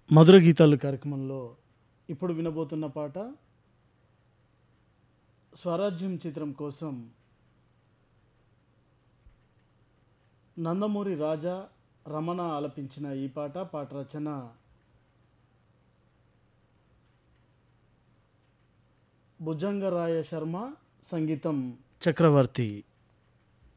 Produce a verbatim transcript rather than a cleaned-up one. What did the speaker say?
మధుర గీతాలు కార్యక్రమంలో ఇప్పుడు వినబోతున్న పాట స్వరాజ్యం చిత్రం కోసం నందమూరి రాజా రమణ ఆలపించిన ఈ పాట పాట రచన భుజంగరాయ శర్మ, సంగీతం చక్రవర్తి.